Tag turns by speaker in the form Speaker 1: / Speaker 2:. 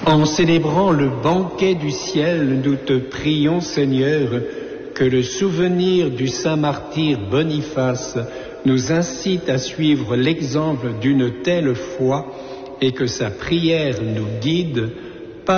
Speaker 1: En célébrant le banquet du ciel, nous te prions, Seigneur, que le souvenir du saint martyr Boniface nous incite à suivre l'exemple d'une telle foi et que sa prière nous guide